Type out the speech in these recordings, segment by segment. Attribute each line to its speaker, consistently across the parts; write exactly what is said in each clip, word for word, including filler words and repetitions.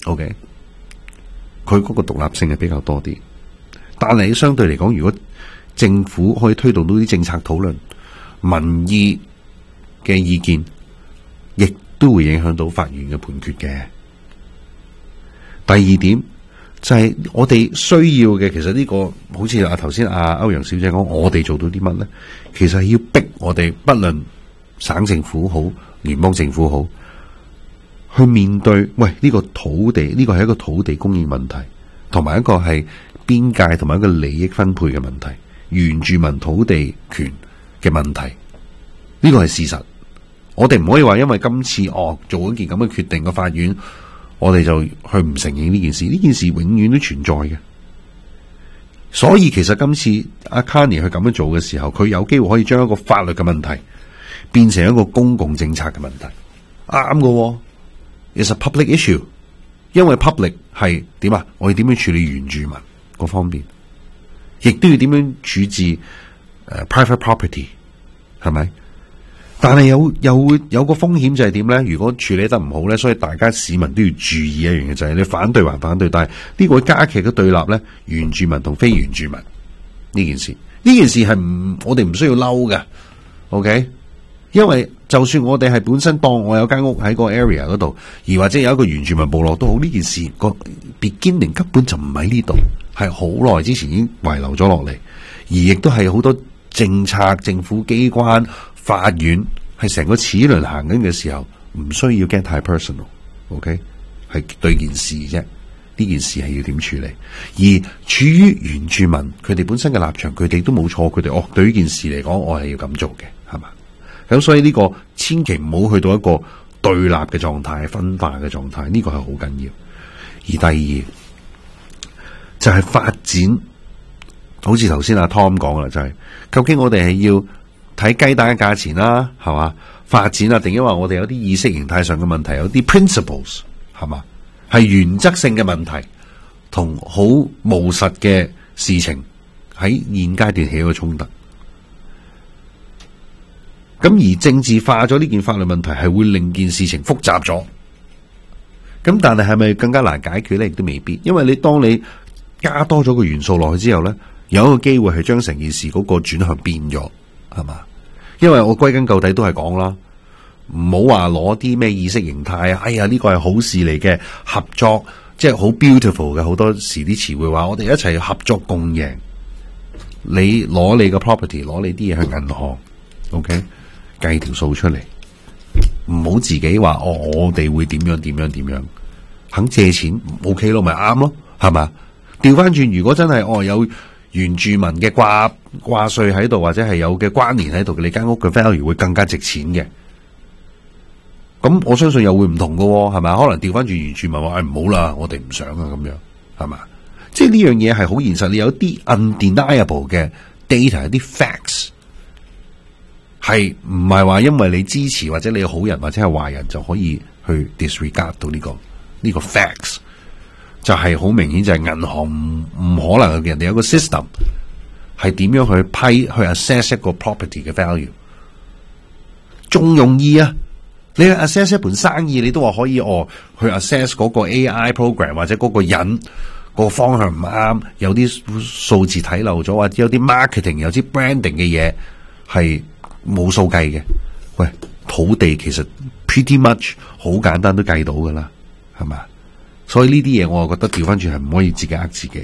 Speaker 1: OK， 佢嗰個獨立性係比較多啲，但係相對嚟講，如果政府可以推動到啲政策討論、民意嘅意見，亦都會影響到法院嘅判決嘅。第二點就係、是、我哋需要嘅，其實呢、這個好似阿頭先阿歐陽小姐講，我哋做到啲乜咧？其實係要逼我哋，不論省政府好、聯邦政府好，去面對喂呢、這個土地，呢、這個係一個土地供應問題，同埋一個係邊界同埋一個利益分配嘅問題，原住民土地權嘅問題，呢、這個係事實。我哋唔可以話因為今次哦做一件咁嘅決定嘅法院，我哋就去唔承認呢件事。呢件事永遠都存在嘅。所以其實今次阿 Carney 去咁樣做嘅時候，佢有機會可以將一個法律嘅問題變成一個公共政策嘅問題，啱嘅。It's a public issue， 因為 public 係點啊？我要點樣處理原住民嗰方面，亦都要點樣處置誒、uh, private property， 係咪？但係有有會有個風險就係點咧？如果處理得唔好咧，所以大家市民都要注意一樣嘢，就係、是、你反對還反對，但係呢個會加劇嘅對立咧，原住民同非原住民呢件事，呢件事係唔我哋唔需要嬲嘅 ，OK？ 因為就算我哋係本身當我有間屋喺個 area 嗰度，而或者有一個原住民部落都好，呢件事個 beginning 根本就唔喺呢度，係好耐之前已經遺留咗落嚟，而亦都係好多政策、政府機關、法院係成個齒輪行緊嘅時候，唔需要 get 太 personal，OK？ 係對件事啫，呢件事係要點處理？而處於原住民佢哋本身嘅立場，佢哋都冇錯，佢哋哦對呢件事嚟講，我係要咁做嘅，係嘛？咁所以呢個千祈唔好去到一個對立嘅狀態、分化嘅狀態，呢個係好緊要。而第二就係發展，好似頭先阿 Tom 講啦，就係究竟我哋係要睇雞蛋嘅價錢啦，係嘛？發展啊，定因為我哋有啲意識形態上嘅問題，有啲 principles 係嘛？係原則性嘅問題，同好務實嘅事情喺現階段起咗衝突。咁而政治化咗呢件法律問題，係會令件事情複雜咗。咁但係係咪更加難解決咧？亦都未必，因為你當你加多咗個元素落去之後咧，有一個機會係將成件事嗰個轉向變咗，係嘛？因為我歸根究底都係講啦，唔好話攞啲咩意識形態啊，哎呀呢個係好事嚟嘅，合作即係好 beautiful 嘅，好多時啲詞彙話我哋一齊合作共贏。你攞你個 property， 攞你啲嘢去銀行 ，OK？計條數出嚟，唔好自己話哦，我哋會點樣點樣點樣，肯借錢 OK 咯，咪啱咯，係嘛？調翻轉，如果真係哦有原住民嘅掛掛稅喺度，或者係有嘅關聯喺度，你間屋嘅 value 會更加值錢嘅。咁我相信又會唔同噶，係咪？可能調翻轉原住民話，誒唔好啦，我哋唔想啊，咁樣係嘛？即係呢樣嘢係好現實，你有啲 undeniable 嘅 data， 有啲 facts。係唔係話因為你支持或者你係好人或者係壞人就可以去 disregard 到呢個呢個 facts？ 就係好明顯就係銀行唔唔可能人哋有個 system 係點樣去批去 assess 一個 property 嘅 value， 仲容易啊！你去 assess 一盤生意，你都話可以哦去 assess 嗰個 A I program 或者嗰個人個方向唔啱，有啲數字睇漏咗，或者有啲 marketing 有啲 branding 嘅嘢係冇數計嘅。喂，土地其實 pretty much 好簡單都計到噶啦，係嘛？所以呢啲嘢我就覺得調翻轉係唔可以自己呃自己。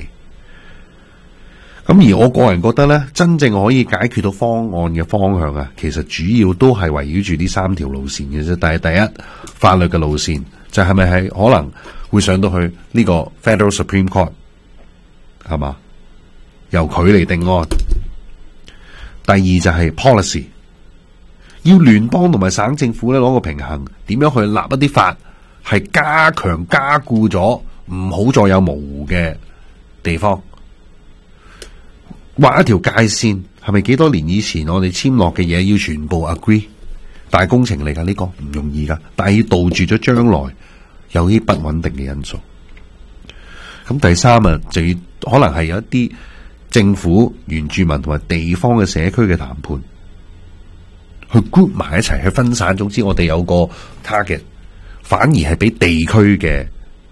Speaker 1: 咁而我個人覺得咧，真正可以解決到方案嘅方向啊，其實主要都係圍繞住呢三條路線嘅啫。但係第一，法律嘅路線就係咪係可能會上到去呢個 Federal Supreme Court， 係嘛？由佢嚟定案。第二就係 policy， 要聯邦同埋省政府咧攞個平衡，點樣去立一啲法係加強加固咗，唔好再有模糊嘅地方。畫一條界線，係咪幾多年以前我哋簽落嘅嘢要全部 agree？ 大工程嚟噶，呢個唔容易噶，但係要杜絕咗將來有啲不穩定嘅因素。咁第三啊，就要可能係有一啲政府、原住民同埋地方嘅社區嘅談判，去 group 埋一齊，去分散。總之我哋有個 target， 反而係俾地區嘅